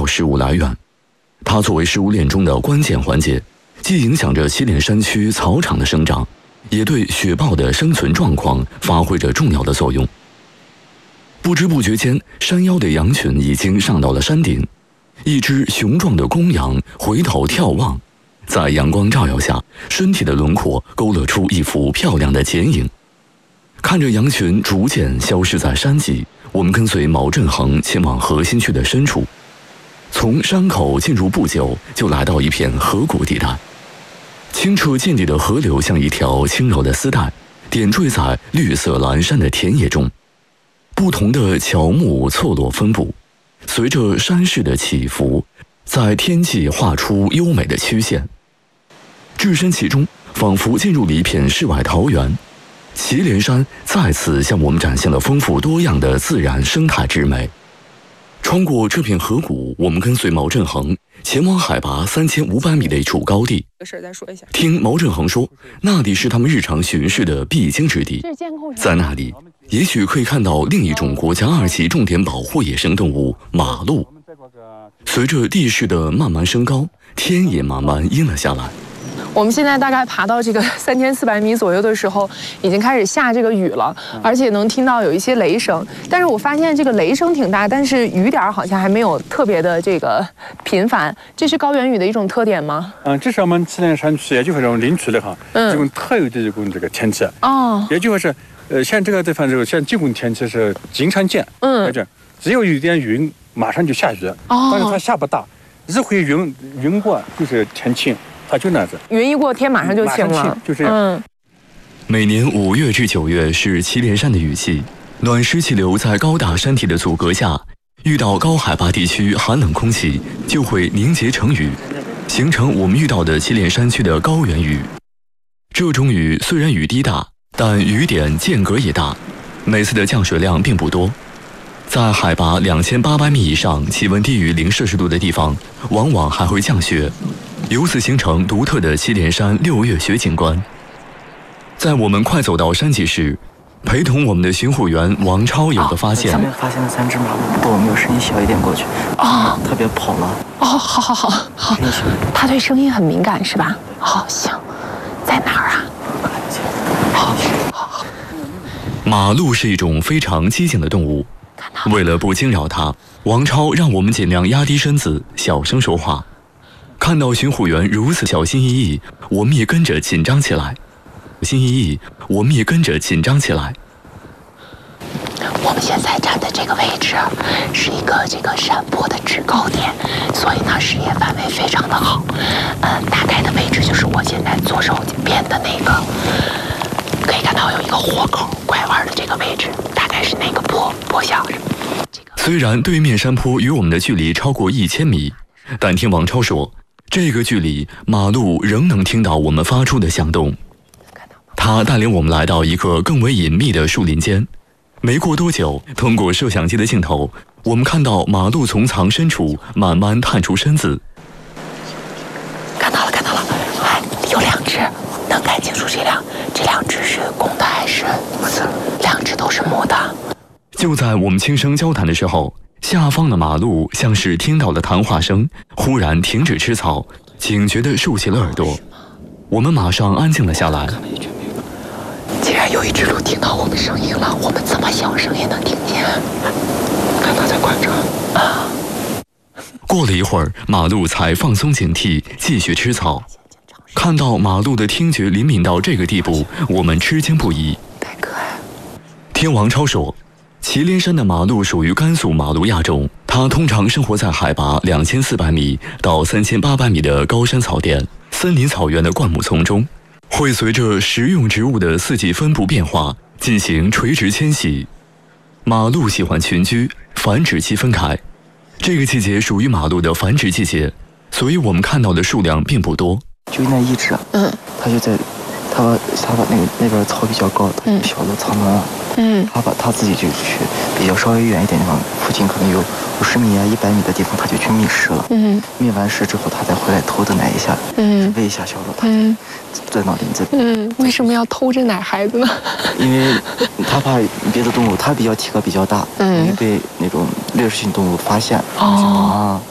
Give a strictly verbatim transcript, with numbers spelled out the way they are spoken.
食物来源。它作为食物链中的关键环节，既影响着祁连山区草场的生长，也对雪豹的生存状况发挥着重要的作用。不知不觉间，山腰的羊群已经上到了山顶，一只雄壮的公羊回头眺望，在阳光照耀下，身体的轮廓勾勒出一幅漂亮的剪影。看着羊群逐渐消失在山脊，我们跟随毛振恒前往核心区的深处。从山口进入不久，就来到一片河谷地带。清澈见底的河流像一条轻柔的丝带，点缀在绿色蓝山的田野中。不同的乔木错落分布，随着山势的起伏，在天际画出优美的曲线。置身其中，仿佛进入了一片世外桃源。祁连山再次向我们展现了丰富多样的自然生态之美。穿过这片河谷，我们跟随毛振恒前往海拔三千五百米的一处高地。听毛振恒说，那里是他们日常巡视的必经之地。在那里，也许可以看到另一种国家二级重点保护野生动物马鹿。随着地势的慢慢升高，天也慢慢阴了下来。 我们现在大概爬到这个三千四百米左右的时候，已经开始下这个雨了，而且能听到有一些雷声。但是我发现这个雷声挺大，但是雨点好像还没有特别的这个频繁。这是高原雨的一种特点吗？ 嗯，这是我们祁连山区，也就是这种林区的哈，这种特有的一种这个天气。哦，也就是说，呃，像这个地方这个像这种天气是经常见。嗯，这只有一点云，马上就下雨。哦，但是它下不大，一回云云过就是天晴。它就那样子， 云一过天马上就晴了， 就这样。嗯， 每年五月至九月是祁连山的雨季，暖湿气流在高大山体的阻隔下，遇到高海拔地区寒冷空气，就会凝结成雨，形成我们遇到的祁连山区的高原雨。这种雨虽然雨滴大，但雨点间隔也大，每次的降水量并不多。在海拔两千八百米以上，气温低于零摄氏度的地方，往往还会降雪。由此形成独特的祁连山六月雪景观。在我们快走到山脊时，陪同我们的巡护员王超有个发现。 下面发现了三只马鹿，不过我们有声音小一点过去。啊，它别跑了。 哦，好好好好。它对声音很敏感是吧？好，行。在哪儿啊？ 好， 好。 马鹿是一种非常机警的动物，为了不惊扰它，王超让我们尽量压低身子，小声说话。看到巡护员如此小心翼翼，我们也跟着紧张起来。小心翼翼，我们也跟着紧张起来。 我们现在站的这个位置是一个这个山坡的制高点，所以呢视野范围非常的好。嗯，大概的位置就是我现在左手边的那个，可以看到有一个豁口拐弯的这个位置，大概是那个坡坡下上。 虽然对面山坡与我们的距离超过一千米，但听王超说，这个距离，马鹿仍能听到我们发出的响动。他带领我们来到一个更为隐秘的树林间。没过多久，通过摄像机的镜头，我们看到马鹿从藏身处慢慢探出身子。 看到了，看到了，哎，有两只，能看清楚这两这两只是公的还是母的？两只都是母的。 就在我们轻声交谈的时候，下方的马鹿像是听到了谈话声，忽然停止吃草，警觉地竖起了耳朵。我们马上安静了下来。 既然有一只鹿听到我们声音了，我们这么小声也能听见。看它在观察啊。 过了一会儿，马鹿才放松警惕，继续吃草。看到马鹿的听觉灵敏到这个地步，我们吃惊不已。 太可爱了。 听王超说，祁连山的马鹿属于甘肃马鹿亚种，它通常生活在海拔两千四百米到三千八百米的高山草甸、森林草原的灌木丛中，会随着食用植物的四季分布变化进行垂直迁徙。马鹿喜欢群居，繁殖期分开。这个季节属于马鹿的繁殖季节，所以我们看到的数量并不多。 就那一只，嗯，它就在，它把它把那个那边草比较高，它就小的藏了。嗯，他把他自己就去比较稍微远一点地方，附近可能有五十米啊、一百米的地方，他就去觅食了。嗯，觅完食之后，他再回来偷着奶一下，嗯，喂一下小鹿，他在那林子。嗯， 为什么要偷着奶孩子呢？ 因为他怕别的动物，他比较体格比较大，嗯，容易被那种掠食性动物发现。哦。